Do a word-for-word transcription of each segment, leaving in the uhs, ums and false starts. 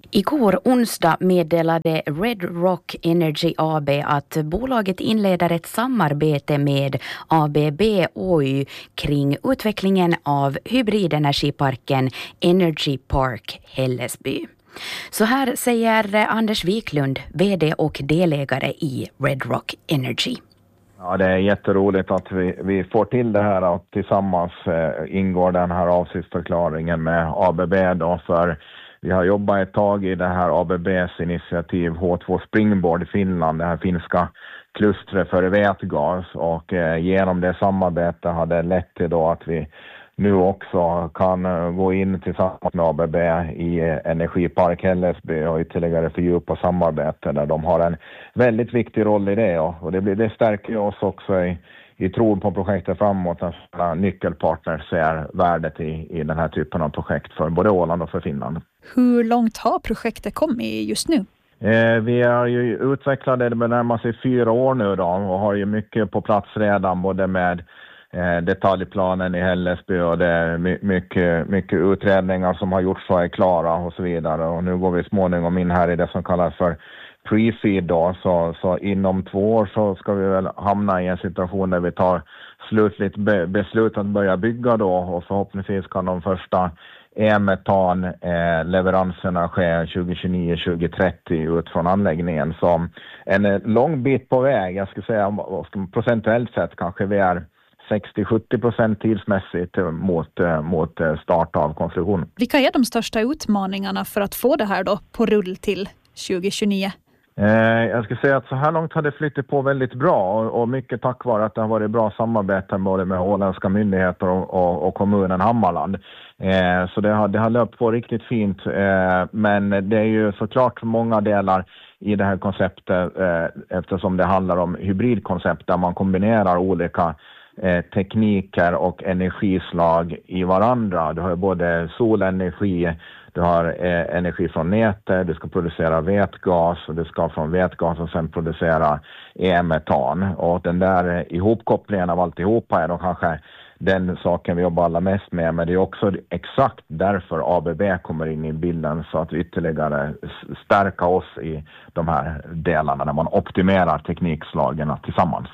Igår onsdag meddelade Red Rock Energy A B att bolaget inleder ett samarbete med A B B O Y kring utvecklingen av hybridenergiparken Energy Park Hällesby. Så här säger Anders Wiklund, vd och delägare i Red Rock Energy. Ja, det är jätteroligt att vi, vi får till det här och tillsammans eh, ingår den här avsiktsförklaringen med A B B då, för vi har jobbat ett tag i det här A B B:s initiativ H två Springboard i Finland, det här finska klustret för vätgas, och eh, genom det samarbetet har det lett till då att vi nu också kan gå in tillsammans med A B B i Energipark Hällesby och ytterligare fördjupa samarbete där de har en väldigt viktig roll i det, och det, blir, det stärker oss också i, i tron på projektet framåt. Att nyckelpartner ser värdet i, i den här typen av projekt för både Åland och för Finland. Hur långt har projektet kommit just nu? Eh, vi är ju utvecklade, det närmar sig fyra år nu då, och har ju mycket på plats redan, både med eh, detaljplanen i Hällesby och det är my- mycket, mycket utredningar som har gjorts och är klara och så vidare. Och nu går vi småningom in här i det som kallas för pre-feed då, så, så inom två år så ska vi väl hamna i en situation där vi tar slutligt be- beslut att börja bygga då, och förhoppningsvis kan de första e-metan eh, leveranserna sker tjugo tjugonio till tjugo trettio ut från anläggningen. Så en lång bit på väg, jag skulle säga procentuellt sett kanske vi är sextio till sjuttio procent tidsmässigt mot, mot start av konstruktionen. Vilka är de största utmaningarna för att få det här då på rull till tjugo tjugonio? Eh, jag skulle säga att så här långt har det flyttat på väldigt bra, och, och mycket tack vare att det har varit bra samarbete både med åländska myndigheter och, och, och kommunen Hammarland. Eh, så det har, det har löpt på riktigt fint, eh, men det är ju såklart många delar i det här konceptet eh, eftersom det handlar om hybridkoncept där man kombinerar olika eh, tekniker och energislag i varandra. Du har både solenergi, du har eh, energi från nätet, du ska producera vätgas och du ska från vätgas och sen producera e-metan. Och den där eh, ihopkopplingen av alltihopa är då kanske den saken vi jobbar allra mest med, men det är också exakt därför A B B kommer in i bilden, så att vi ytterligare stärka oss i de här delarna där man optimerar teknikslagen tillsammans.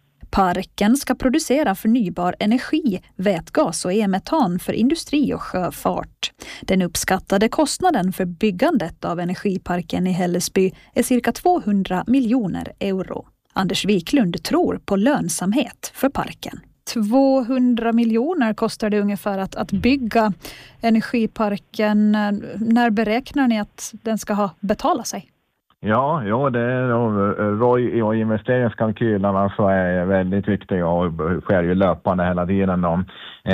Parken ska producera förnybar energi, vätgas och e-metan för industri och sjöfart. Den uppskattade kostnaden för byggandet av energiparken i Hällesby är cirka tvåhundra miljoner euro. Anders Wiklund tror på lönsamhet för parken. tvåhundra miljoner kostar det ungefär att, att bygga energiparken. När beräknar ni att den ska ha betalat sig? Ja, ja, det är R O I och investeringskalkylerna så är väldigt viktiga och sker ju löpande hela tiden. Då.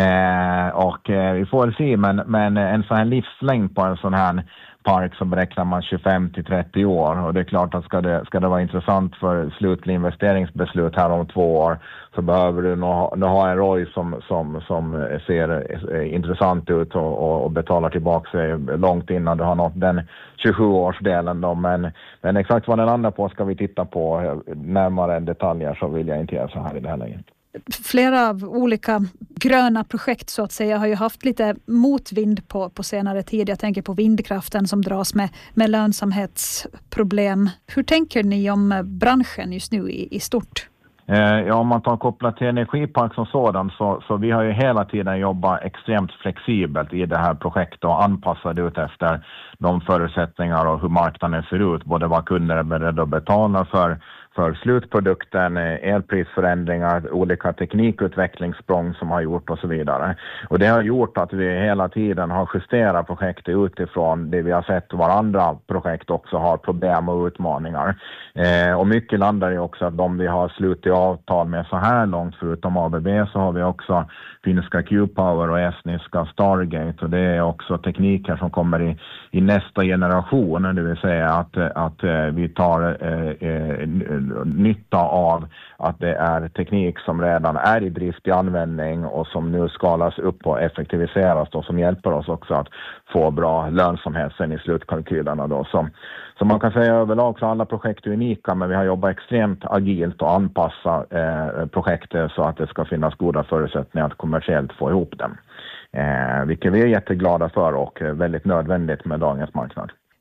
Eh, och eh, vi får se, men, men en sån här livslängd på en sån här park så beräknar man tjugofem till trettio år, och det är klart att ska det, ska det vara intressant för slutlig investeringsbeslut här om två år så behöver du nog, nog ha en R O I som, som, som ser intressant ut och, och betalar tillbaka sig långt innan du har nått den tjugosju-årsdelen. Då. Men, men exakt vad den landar på ska vi titta på närmare detaljer, så vill jag inte göra så här i det här läget. Flera av olika gröna projekt så att säga har ju haft lite motvind på, på senare tid. Jag tänker på vindkraften som dras med, med lönsamhetsproblem. Hur tänker ni om branschen just nu i, i stort? Ja, om man tar kopplat till Energipark som sådan så, så vi har ju hela tiden jobbat extremt flexibelt i det här projektet och anpassat ut efter de förutsättningar och hur marknaden ser ut. Både vad kunder är beredda att betala för, för slutprodukten, elprisförändringar, olika teknikutvecklingssprång som har gjort och så vidare. Och det har gjort att vi hela tiden har justerat projektet utifrån det vi har sett varandra projekt också har problem och utmaningar. Eh, och mycket landar ju också att de vi har slutit avtal med så här långt, förutom A B B så har vi också finska Q-Power och estniska Stargate, och det är också tekniker som kommer i, i nästa generation, det vill säga att, att vi tar eh, eh, nytta av att det är teknik som redan är i drift i användning och som nu skalas upp och effektiviseras och som hjälper oss också att få bra lönsamhet sen i slutkalkylerna då. Så, så man kan säga överlag så alla projekt är unika, men vi har jobbat extremt agilt och anpassa eh, projektet så att det ska finnas goda förutsättningar att kommersiellt få ihop dem. Eh, vilket vi är jätteglada för och väldigt nödvändigt med dagens marknad.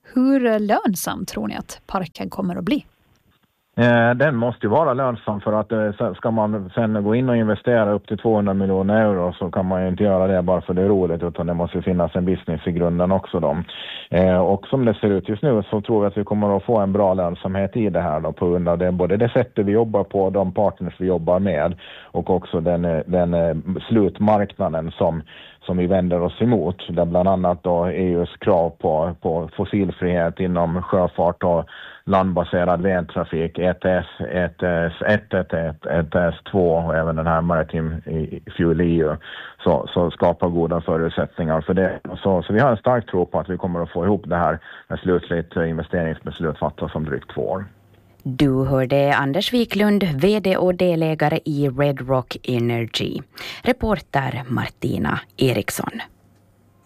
Hur lönsam tror ni att parken kommer att bli? Den måste ju vara lönsam, för att ska man sen gå in och investera upp till tvåhundra miljoner euro så kan man ju inte göra det bara för det är roligt, utan det måste finnas en business i grunden också då. Och som det ser ut just nu så tror jag att vi kommer att få en bra lönsamhet i det här då, på grund av det, både det sättet vi jobbar på, de partners vi jobbar med och också den, den slutmarknaden som som vi vänder oss emot, där bland annat då E U:s krav på, på fossilfrihet inom sjöfart och landbaserad vägtrafik, E T S, E T S ett, E T S två och även den här Maritime Fuel E U så, så skapar goda förutsättningar för det. Så, så vi har en stark tro på att vi kommer att få ihop det här när slutligt investeringsbeslut fattas om drygt två år. Du hörde Anders Wiklund, vd och delägare i Red Rock Energy. Reporter Martina Eriksson.